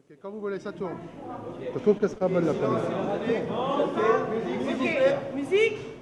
Ok, quand vous voulez, ça tourne. Je trouve que ce sera bonne la première. Ok, musique.